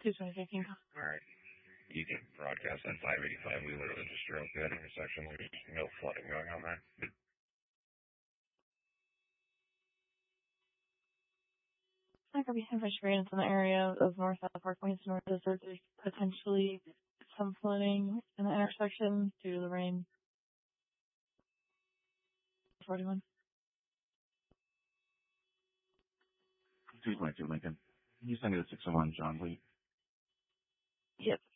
22015. Alright. You can broadcast on 585. We literally just drove through that intersection. There's no flooding going on there. It's not going to be heavy rain in the area of North South Park Points North Desert. There's potentially some flooding in the intersection due to the rain. 41. 222 Lincoln. Can you send me the 601 John, please? Yep.